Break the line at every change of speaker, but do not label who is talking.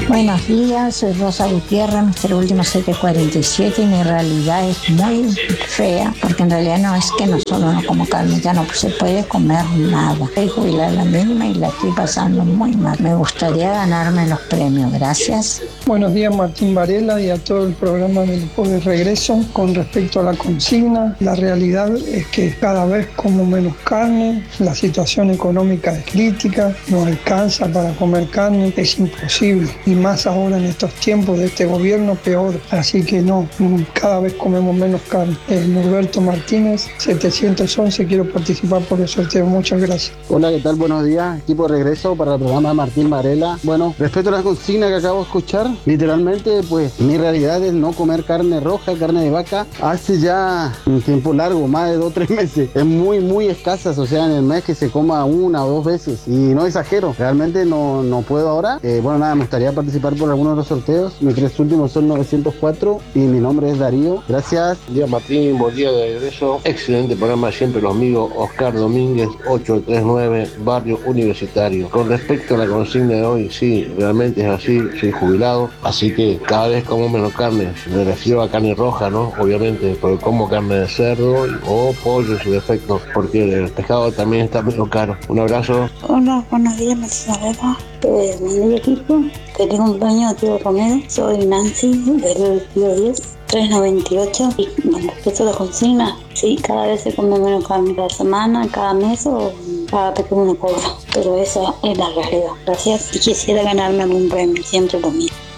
Buenos días, soy Rosa Gutiérrez, Mister Último 747, y mi realidad es muy fea, porque en realidad no es que no solo no como carne, ya no se puede comer nada. Estoy jubilada la misma y la estoy pasando muy mal. Me gustaría ganarme los premios, gracias.
Buenos días, Martín Varela, y a todo el programa del de regreso. Con respecto a la consigna, la realidad es que cada vez como menos carne, la situación económica es crítica, no alcanza para comer carne, es imposible. Y más ahora en estos tiempos de este gobierno, peor. Así que no, cada vez comemos menos carne. Norberto Martínez, 711, quiero participar por el sorteo. Muchas gracias.
Hola, ¿qué tal? Buenos días. Equipo de regreso para el programa de Martín Varela. Bueno, respecto a la consigna que acabo de escuchar, literalmente, pues mi realidad es no comer carne roja, carne de vaca, hace ya un tiempo largo, más de 2 o 3 meses. Es muy escasa, o sea, en el mes que se coma 1 o 2 veces. Y no exagero, realmente no puedo ahora. Bueno, nada, me gustaría participar por algunos de los sorteos. Mis 3 últimos son 904 y mi nombre es Darío. Gracias.
Buen día, Martín, buen día de regreso. Excelente programa, siempre los amigos. Oscar Domínguez, 839, Barrio Universitario. Con respecto a la consigna de hoy, sí, realmente es así, soy jubilado, así que cada vez como menos carne. Me refiero a carne roja, ¿no? Obviamente, porque como carne de cerdo o pollo en su defecto, porque el pescado también está muy caro. Un abrazo.
Hola, buenos días, Martín Varela. Mi equipo, feliz cumpleaños, tío Romero. Soy Nancy, del tío 10. 398. Y con respecto a la consigna, sí, cada vez se come menos carne, cada semana, cada mes o cada vez que uno cobra. Pero esa es la realidad. Gracias. Y quisiera ganarme algún premio, siempre lo mismo.